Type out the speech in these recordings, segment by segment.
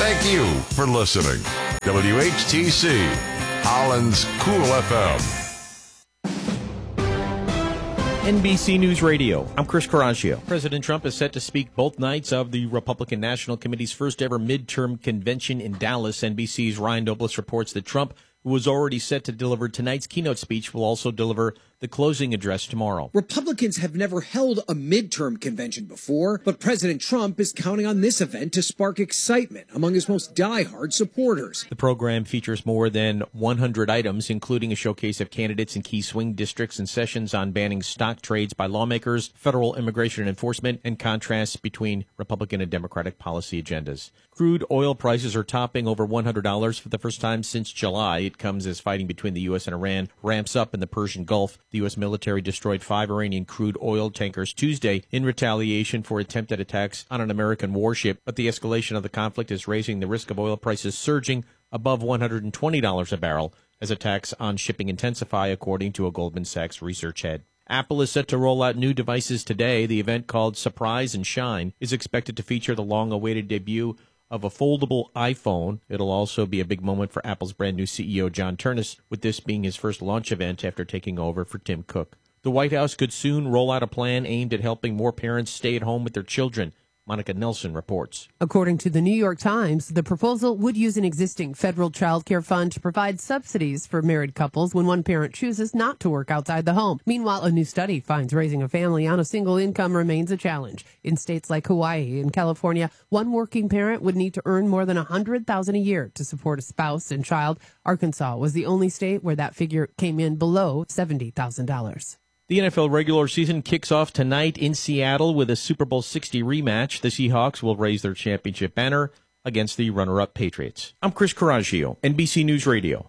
Thank you for listening. WHTC, Holland's Cool FM. NBC News Radio. I'm Chris Coraggio. President Trump is set to speak both nights of the Republican National Committee's first ever midterm convention in Dallas. NBC's Ryan Douglas reports that Trump, who was already set to deliver tonight's keynote speech, will also deliver the closing address tomorrow. Republicans have never held a midterm convention before, but President Trump is counting on this event to spark excitement among his most diehard supporters. The program features more than 100 items, including a showcase of candidates in key swing districts and sessions on banning stock trades by lawmakers, federal immigration enforcement, and contrasts between Republican and Democratic policy agendas. Crude oil prices are topping over $100 for the first time since July. It comes as fighting between the U.S. and Iran ramps up in the Persian Gulf. The U.S. military destroyed 5 Iranian crude oil tankers Tuesday in retaliation for attempted attacks on an American warship, but the escalation of the conflict is raising the risk of oil prices surging above $120 a barrel as attacks on shipping intensify, according to a Goldman Sachs research head. Apple is set to roll out new devices today. The event, called Surprise and Shine, is expected to feature the long-awaited debut of a foldable iPhone. It'll also be a big moment for Apple's brand new CEO, John Ternus, with this being his first launch event after taking over for Tim Cook. The White House could soon roll out a plan aimed at helping more parents stay at home with their children. Monica Nelson reports. According to the New York Times, the proposal would use an existing federal child care fund to provide subsidies for married couples when one parent chooses not to work outside the home. Meanwhile, a new study finds raising a family on a single income remains a challenge. In states like Hawaii and California, one working parent would need to earn more than $100,000 a year to support a spouse and child. Arkansas was the only state where that figure came in below $70,000. The NFL regular season kicks off tonight in Seattle with a Super Bowl 60 rematch. The Seahawks will raise their championship banner against the runner-up Patriots. I'm Chris Coraggio, NBC News Radio.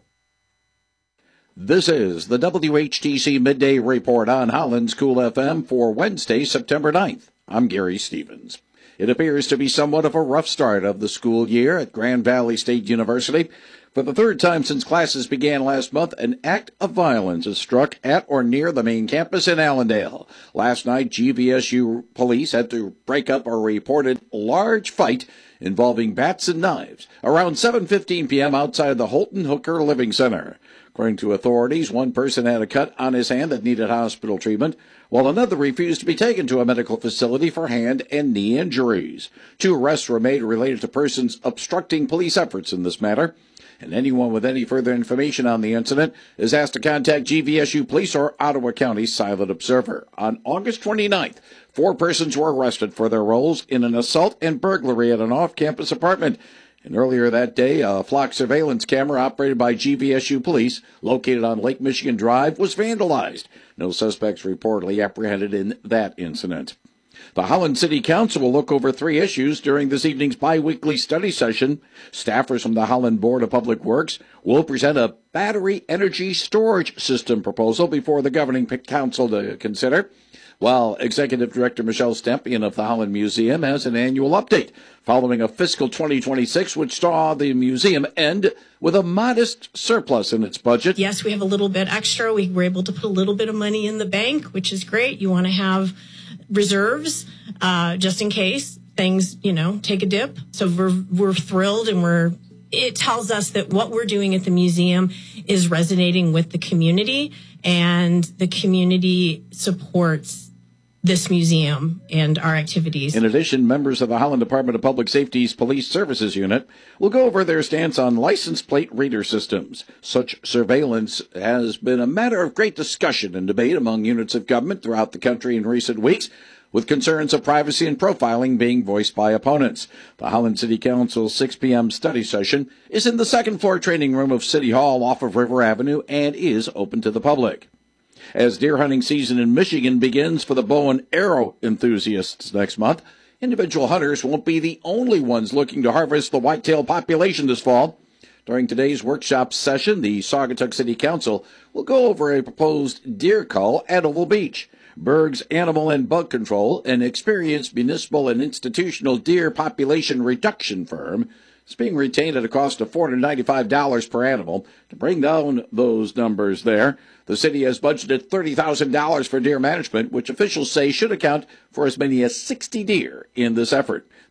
This is the WHTC Midday Report on Holland's Cool FM for Wednesday, September 9th. I'm Gary Stevens. It appears to be somewhat of a rough start of the school year at Grand Valley State University. For the third time since classes began last month, an act of violence is struck at or near the main campus in Allendale. Last night, GVSU police had to break up a reported large fight involving bats and knives around 7:15 p.m. outside the Holton Hooker Living Center. According to authorities, one person had a cut on his hand that needed hospital treatment, while another refused to be taken to a medical facility for hand and knee injuries. 2 arrests were made related to persons obstructing police efforts in this matter. And anyone with any further information on the incident is asked to contact GVSU Police or Ottawa County Silent Observer. On August 29th, 4 persons were arrested for their roles in an assault and burglary at an off-campus apartment. And earlier that day, a flock surveillance camera operated by GVSU Police, located on Lake Michigan Drive, was vandalized. No suspects reportedly apprehended in that incident. The Holland City Council will look over 3 issues during this evening's bi-weekly study session. Staffers from the Holland Board of Public Works will present a battery energy storage system proposal before the governing council to consider, while Executive Director Michelle Stempion of the Holland Museum has an annual update following a fiscal 2026 which saw the museum end with a modest surplus in its budget. Yes, we have a little bit extra. We were able to put a little bit of money in the bank, which is great. You want to have reserves just in case things, take a dip. So we're thrilled, and it tells us that what we're doing at the museum is resonating with the community, and the community supports this museum and our activities. In addition, members of the Holland Department of Public Safety's Police Services Unit will go over their stance on license plate reader systems. Such surveillance has been a matter of great discussion and debate among units of government throughout the country in recent weeks, with concerns of privacy and profiling being voiced by opponents. The Holland City Council's 6 p.m. study session is in the second-floor training room of City Hall off of River Avenue and is open to the public. As deer hunting season in Michigan begins for the bow and arrow enthusiasts next month, individual hunters won't be the only ones looking to harvest the whitetail population this fall. During today's workshop session, the Saugatuck City Council will go over a proposed deer cull at Oval Beach. Berg's Animal and Bug Control, an experienced municipal and institutional deer population reduction firm, is being retained at a cost of $495 per animal. To bring down those numbers there, the city has budgeted $30,000 for deer management, which officials say should account for as many as 60 deer in this effort.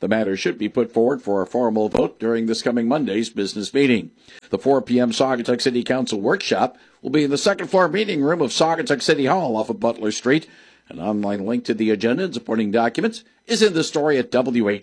The matter should be put forward for a formal vote during this coming Monday's business meeting. The 4 p.m. Saugatuck City Council workshop will be in the second-floor meeting room of Saugatuck City Hall off of Butler Street. An online link to the agenda and supporting documents is in the story at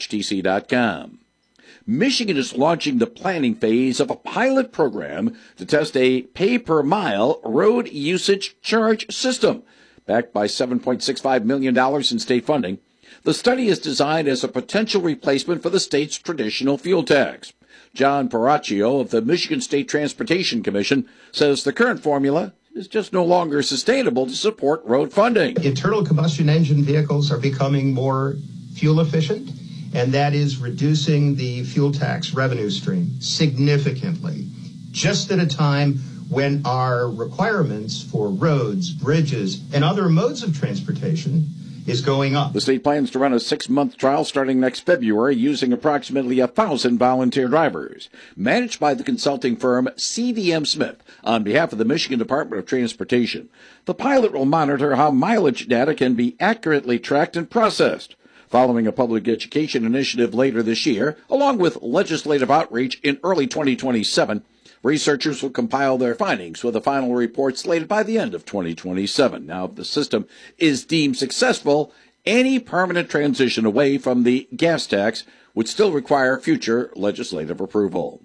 WHTC.com. Michigan is launching the planning phase of a pilot program to test a pay-per-mile road usage charge system, backed by $7.65 million in state funding. The study is designed as a potential replacement for the state's traditional fuel tax. John Paracchio of the Michigan State Transportation Commission says the current formula is just no longer sustainable to support road funding. Internal combustion engine vehicles are becoming more fuel efficient, and that is reducing the fuel tax revenue stream significantly, just at a time when our requirements for roads, bridges, and other modes of transportation is going up. The state plans to run a 6-month trial starting next February using approximately 1,000 volunteer drivers, managed by the consulting firm CDM Smith on behalf of the Michigan Department of Transportation. The pilot will monitor how mileage data can be accurately tracked and processed. Following a public education initiative later this year, along with legislative outreach in early 2027, researchers will compile their findings with a final report slated by the end of 2027. Now, if the system is deemed successful, any permanent transition away from the gas tax would still require future legislative approval.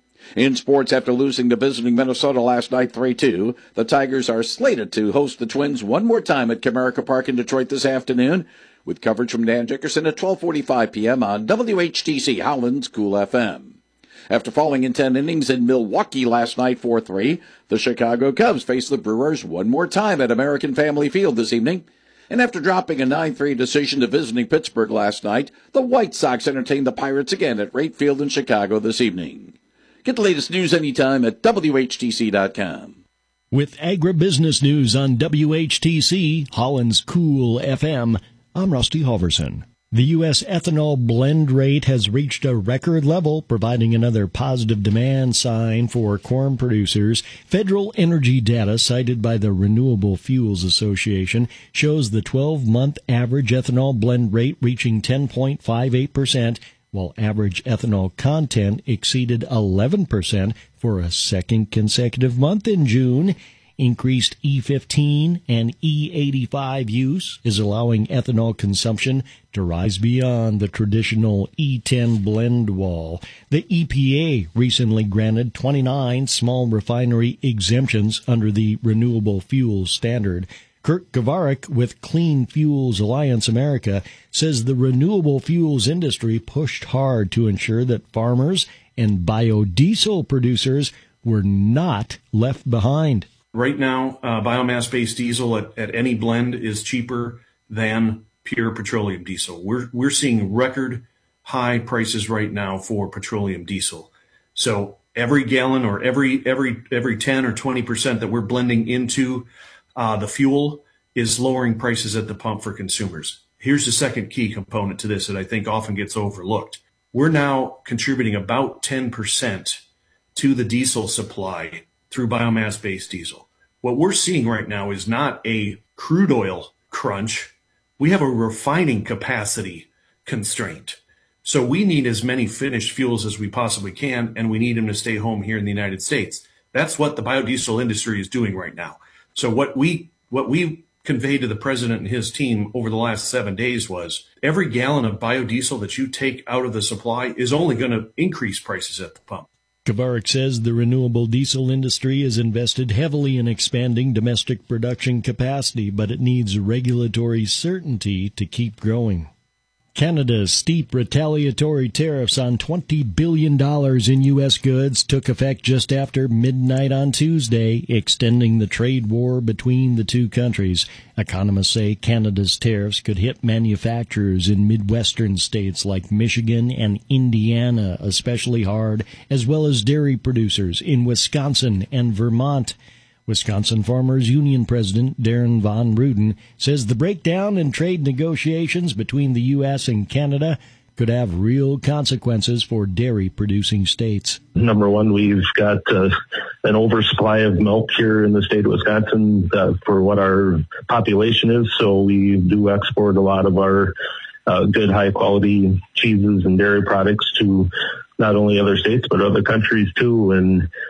In sports, after losing to visiting Minnesota last night 3-2, the Tigers are slated to host the Twins one more time at Comerica Park in Detroit this afternoon, with coverage from Dan Dickerson at 12:45 p.m. on WHTC Howland's Cool FM. After falling in 10 innings in Milwaukee last night 4-3, the Chicago Cubs face the Brewers one more time at American Family Field this evening. And after dropping a 9-3 decision to visiting Pittsburgh last night, the White Sox entertain the Pirates again at Wright Field in Chicago this evening. Get the latest news anytime at WHTC.com. With agribusiness news on WHTC, Holland's Cool FM, I'm Rusty Halverson. The U.S. ethanol blend rate has reached a record level, providing another positive demand sign for corn producers. Federal energy data cited by the Renewable Fuels Association shows the 12-month average ethanol blend rate reaching 10.58%, while average ethanol content exceeded 11% for a second consecutive month in June. Increased E15 and E85 use is allowing ethanol consumption to rise beyond the traditional E10 blend wall. The EPA recently granted 29 small refinery exemptions under the Renewable Fuels Standard. Kurt Kovarik with Clean Fuels Alliance America says the renewable fuels industry pushed hard to ensure that farmers and biodiesel producers were not left behind. Right now, biomass-based diesel at any blend is cheaper than pure petroleum diesel. We're seeing record high prices right now for petroleum diesel. So every gallon or every 10 or 20% that we're blending into the fuel is lowering prices at the pump for consumers. Here's the second key component to this that I think often gets overlooked. We're now contributing about 10% to the diesel supply through biomass-based diesel. What we're seeing right now is not a crude oil crunch. We have a refining capacity constraint. So we need as many finished fuels as we possibly can, and we need them to stay home here in the United States. That's what the biodiesel industry is doing right now. So what we conveyed to the president and his team over the last 7 days was every gallon of biodiesel that you take out of the supply is only going to increase prices at the pump. Kovarik says the renewable diesel industry has invested heavily in expanding domestic production capacity, but it needs regulatory certainty to keep growing. Canada's steep retaliatory tariffs on $20 billion in U.S. goods took effect just after midnight on Tuesday, extending the trade war between the two countries. Economists say Canada's tariffs could hit manufacturers in Midwestern states like Michigan and Indiana especially hard, as well as dairy producers in Wisconsin and Vermont. Wisconsin Farmers Union President Darren Von Ruden says the breakdown in trade negotiations between the U.S. and Canada could have real consequences for dairy-producing states. Number one, we've got an oversupply of milk here in the state of Wisconsin for what our population is, so we do export a lot of our good high quality cheeses and dairy products to not only other states but other countries too. And